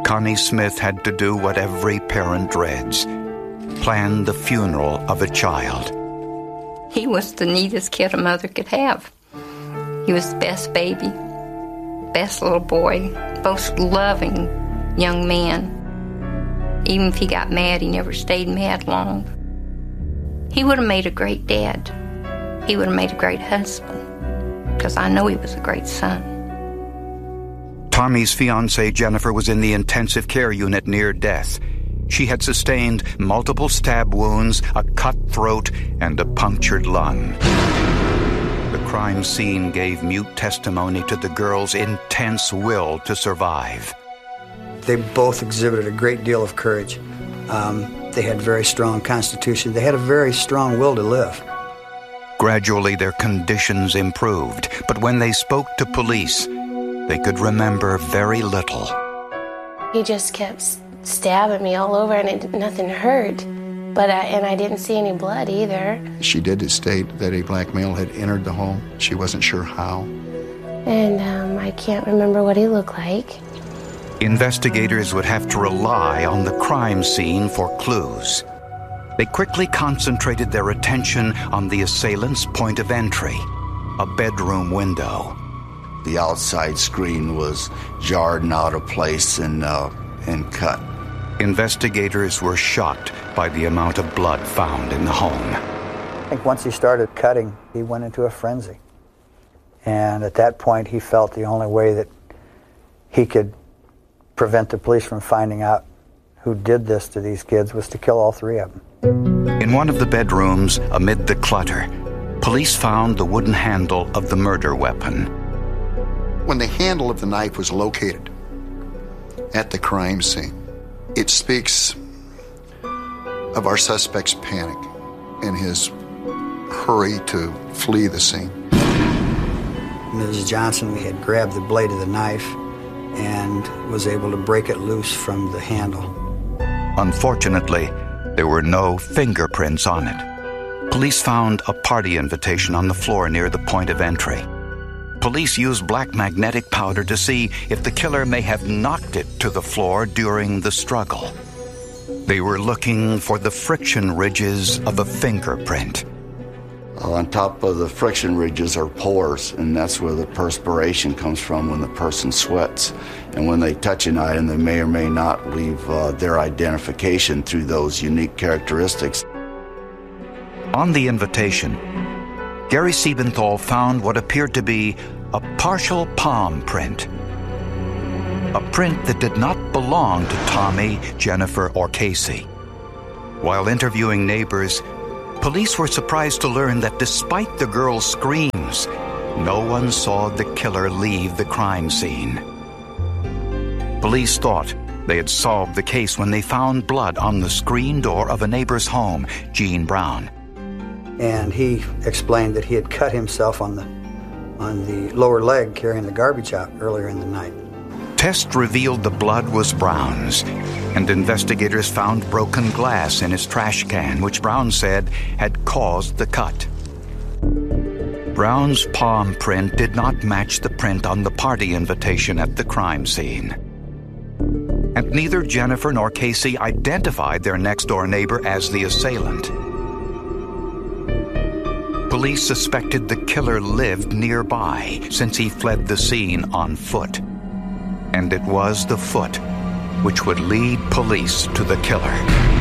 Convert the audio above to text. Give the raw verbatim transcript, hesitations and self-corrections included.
Connie Smith had to do what every parent dreads: plan the funeral of a child. He was the neatest kid a mother could have. He was the best baby, best little boy, most loving young man. Even if he got mad, he never stayed mad long. He would have made a great dad. He would have made a great husband, because I know he was a great son. Tommy's fiancée, Jennifer, was in the intensive care unit near death. She had sustained multiple stab wounds, a cut throat, and a punctured lung. The crime scene gave mute testimony to the girl's intense will to survive. They both exhibited a great deal of courage. Um, they had very strong constitution. They had a very strong will to live. Gradually, their conditions improved, but when they spoke to police, they could remember very little. He just kept stabbing me all over, and it, nothing hurt. But I, and I didn't see any blood either. She did state that a black male had entered the home. She wasn't sure how. And um, I can't remember what he looked like. Investigators would have to rely on the crime scene for clues. They quickly concentrated their attention on the assailant's point of entry, a bedroom window. The outside screen was jarred and out of place and, uh, and cut. Investigators were shocked by the amount of blood found in the home. I think once he started cutting, he went into a frenzy. And at that point, he felt the only way that he could prevent the police from finding out who did this to these kids was to kill all three of them. In one of the bedrooms, amid the clutter, police found the wooden handle of the murder weapon. When the handle of the knife was located at the crime scene, it speaks of our suspect's panic and his hurry to flee the scene. Missus Johnson had grabbed the blade of the knife and was able to break it loose from the handle. Unfortunately, there were no fingerprints on it. Police found a party invitation on the floor near the point of entry. Police used black magnetic powder to see if the killer may have knocked it to the floor during the struggle. They were looking for the friction ridges of a fingerprint. On top of the friction ridges are pores, and that's where the perspiration comes from when the person sweats. And when they touch an item, they may or may not leave uh, their identification through those unique characteristics. On the invitation, Gary Siebenthal found what appeared to be a partial palm print. A print that did not belong to Tommy, Jennifer, or Casey. While interviewing neighbors, police were surprised to learn that despite the girls' screams, no one saw the killer leave the crime scene. Police thought they had solved the case when they found blood on the screen door of a neighbor's home, Gene Brown. And he explained that he had cut himself on the, on the lower leg carrying the garbage out earlier in the night. Tests revealed the blood was Brown's, and investigators found broken glass in his trash can, which Brown said had caused the cut. Brown's palm print did not match the print on the party invitation at the crime scene. And neither Jennifer nor Casey identified their next-door neighbor as the assailant. Police suspected the killer lived nearby since he fled the scene on foot. And it was the foot which would lead police to the killer.